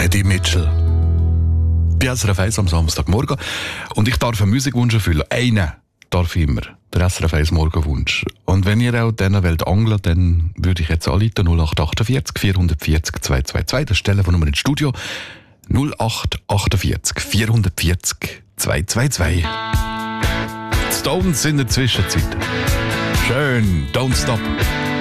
Eddie Mitchell. Die SRF 1 am Samstagmorgen. Und ich darf einen Musikwunsch erfüllen. Einen darf ich immer. Der SRF 1 Morgenwunsch. Und wenn ihr auch diesen Welt angelt, dann würde ich jetzt anrufen 0848 440 222. Das ist die Telefonnummer ins Studio. 0848 440 222. Die Stones in der Zwischenzeit. Schön. Don't Stop.